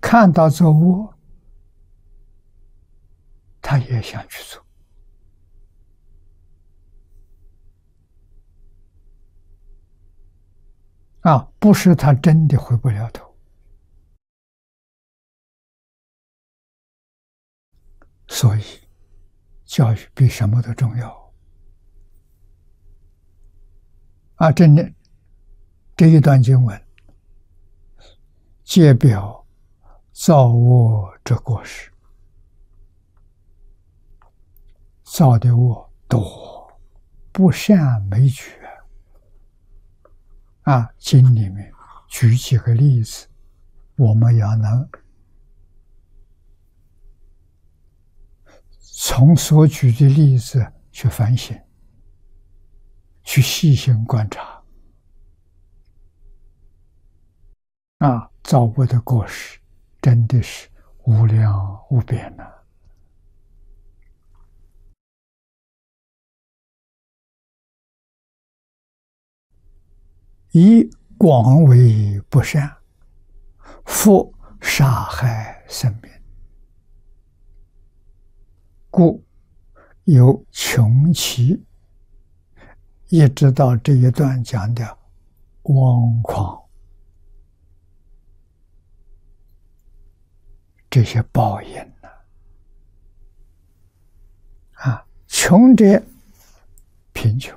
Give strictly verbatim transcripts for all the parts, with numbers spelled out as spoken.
看到作恶，他也想去做。啊，不是他真的回不了头。所以，教育比什么都重要。啊，这里这一段经文，皆表造恶之过失，造的恶多，不善没举。啊，经里面举几个例子，我们要能从所举的例子去反省，去细心观察。啊，造恶的过失真的是无量无边呐！以广为不善，复杀害生命，故有穷奇，一直到这一段讲的妄狂，这些报应呢？啊，穷者贫穷，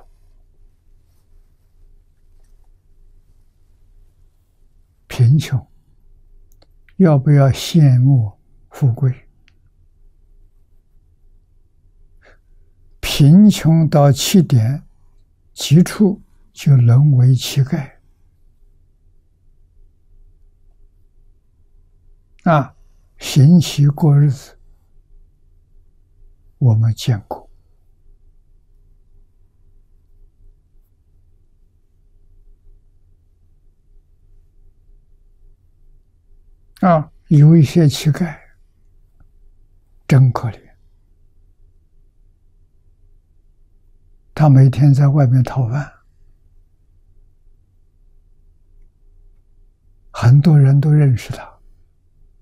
贫穷要不要羡慕富贵？贫穷到起点极处，就沦为乞丐。啊，行乞过日子，我们见过。啊，有一些乞丐真可怜，他每天在外面讨饭，很多人都认识他。